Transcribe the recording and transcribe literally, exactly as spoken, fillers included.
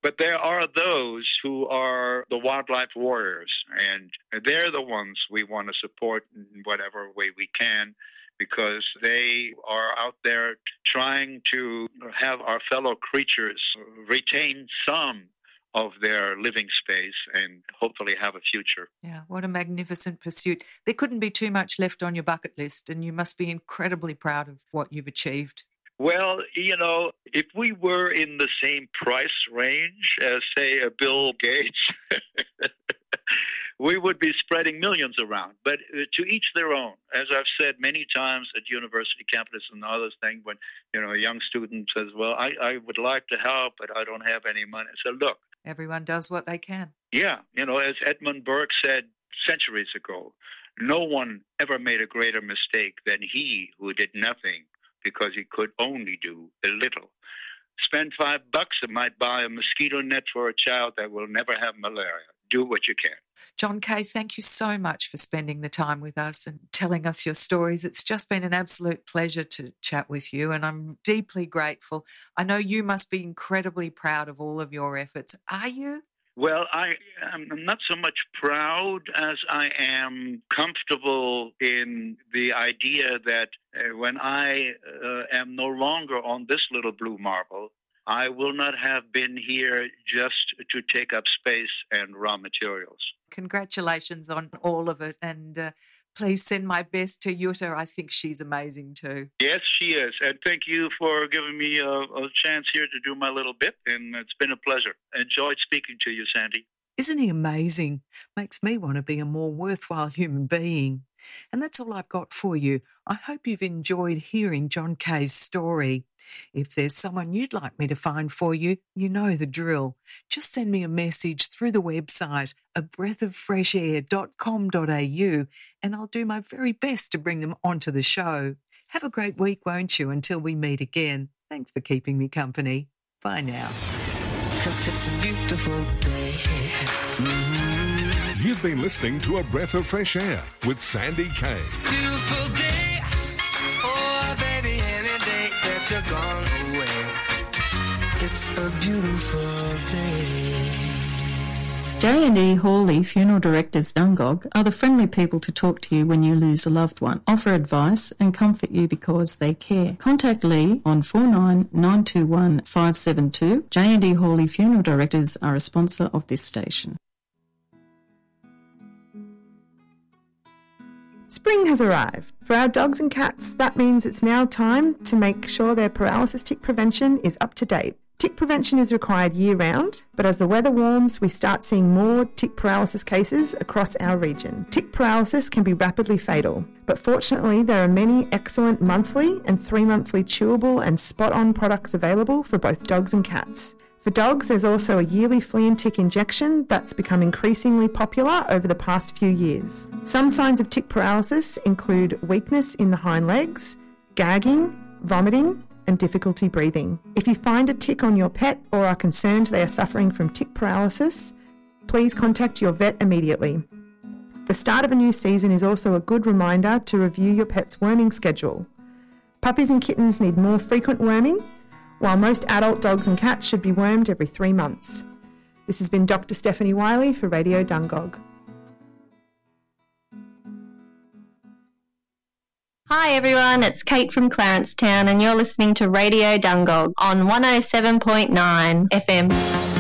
But there are those who are the wildlife warriors, and they're the ones we want to support in whatever way we can, because they are out there trying to have our fellow creatures retain some of their living space and hopefully have a future. Yeah, what a magnificent pursuit. There couldn't be too much left on your bucket list, and you must be incredibly proud of what you've achieved. Well, you know, if we were in the same price range as, say, a Bill Gates, we would be spreading millions around. But uh, to each their own. As I've said many times at university campuses and other things, when, you know, a young student says, well, I, I would like to help, but I don't have any money. I said, look. Everyone does what they can. Yeah. You know, as Edmund Burke said centuries ago, no one ever made a greater mistake than he who did nothing because he could only do a little. Spend five bucks, it might buy a mosquito net for a child that will never have malaria. Do what you can. John Kay, thank you so much for spending the time with us and telling us your stories. It's just been an absolute pleasure to chat with you, and I'm deeply grateful. I know you must be incredibly proud of all of your efforts. Are you? Well, I am not so much proud as I am comfortable in the idea that uh, when I uh, am no longer on this little blue marble, I will not have been here just to take up space and raw materials. Congratulations on all of it, and uh, please send my best to Jutta. I think she's amazing too. Yes, she is, and thank you for giving me a, a chance here to do my little bit, and it's been a pleasure. Enjoyed speaking to you, Sandy. Isn't he amazing? Makes me want to be a more worthwhile human being. And that's all I've got for you. I hope you've enjoyed hearing John Kay's story. If there's someone you'd like me to find for you, you know the drill. Just send me a message through the website, a breath of fresh air dot com dot a u, and I'll do my very best to bring them onto the show. Have a great week, won't you, until we meet again. Thanks for keeping me company. Bye now. 'Cause it's a beautiful day. Mm-hmm. You've been listening to A Breath of Fresh Air with Sandy Kay. Beautiful day, oh baby, any day that you're gone away. It's a beautiful day. J and E Hawley Funeral Directors Dungog are the friendly people to talk to you when you lose a loved one, offer advice and comfort you because they care. Contact Lee on four nine nine two one five seven two. J and E Hawley Funeral Directors are a sponsor of this station. Spring has arrived. For our dogs and cats, that means it's now time to make sure their paralysis tick prevention is up to date. Tick prevention is required year-round, but as the weather warms, we start seeing more tick paralysis cases across our region. Tick paralysis can be rapidly fatal, but fortunately there are many excellent monthly and three-monthly chewable and spot-on products available for both dogs and cats. For dogs, there's also a yearly flea and tick injection that's become increasingly popular over the past few years. Some signs of tick paralysis include weakness in the hind legs, gagging, vomiting, and difficulty breathing. If you find a tick on your pet or are concerned they are suffering from tick paralysis, please contact your vet immediately. The start of a new season is also a good reminder to review your pet's worming schedule. Puppies and kittens need more frequent worming, while most adult dogs and cats should be wormed every three months. This has been Doctor Stephanie Wiley for Radio Dungog. Hi everyone, it's Kate from Clarencetown and you're listening to Radio Dungog on one oh seven point nine F M.